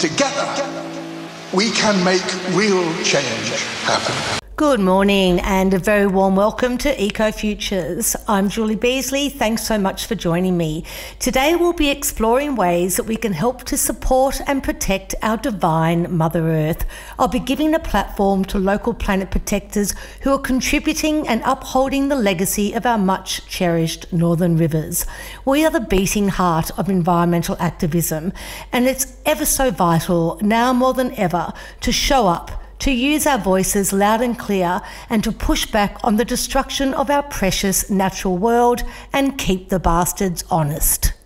together, we can make real change happen. Good morning and a very warm welcome to EcoFutures. I'm Julie Beasley. Thanks so much for joining me. Today we'll be exploring ways that we can help to support and protect our divine Mother Earth. I'll be giving a platform to local planet protectors who are contributing and upholding the legacy of our much cherished northern rivers. We are the beating heart of environmental activism, and it's ever so vital now more than ever to show up, to use our voices loud and clear, and to push back on the destruction of our precious natural world and keep the bastards honest.